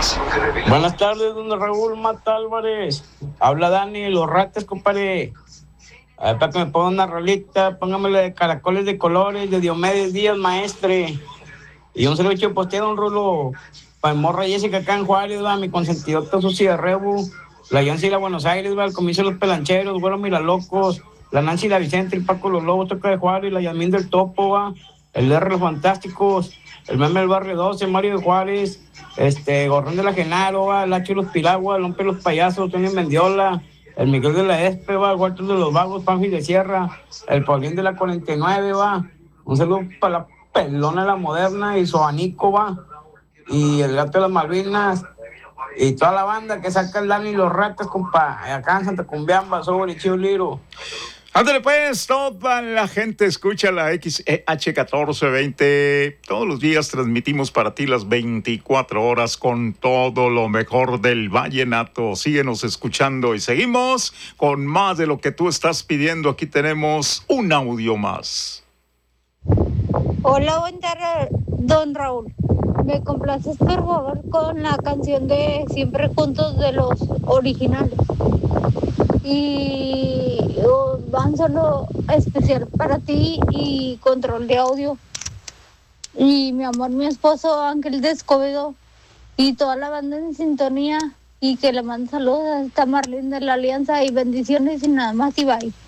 Buenas tardes, don Raúl Mata Álvarez. Habla Dani, los ratas, compadre. Para que me ponga una rolita, póngamele de Caracoles de Colores, de Diomedes Díaz, maestre. Y un saludo posteo, un rolo para morra Jessica acá en Juárez, va, mi consentidota Susi de Rebu, la Yancy la Buenos Aires, va, el comienzo de los Pelancheros, bueno, mira locos, la Nancy la Vicente, el Paco los Lobos, Toca de Juárez, la Yasmín del Topo, va, el R los Fantásticos, el Meme del Barrio 12, Mario de Juárez, Gorrón de la Genaro, va, el Hacho de los Pilagua, el Hompe de los Payasos, Tony Mendiola, el Miguel de la Espe, va, Walter de los Vagos, Panfi de Sierra, el Paulín de la 49, va, un saludo para la Pelona de la Moderna y Soanico, va, y el Gato de las Malvinas, y toda la banda que saca el Dani y los Ratas, compa, acá en Santa Cumbiamba, sobre Chivo Liro. Ándale pues, toda la gente escucha la XEH 1420. Todos los días transmitimos para ti las 24 horas con todo lo mejor del vallenato. Síguenos escuchando y seguimos con más de lo que tú estás pidiendo. Aquí tenemos un audio más. Hola, buen día, don Raúl. Me complaces por favor con la canción de Siempre Juntos de los originales. Y van solo especial para ti y control de audio. Y mi amor, mi esposo Ángel de Escobedo y toda la banda en sintonía. Y que le mando saludos a esta Marlene de la Alianza y bendiciones y nada más y bye.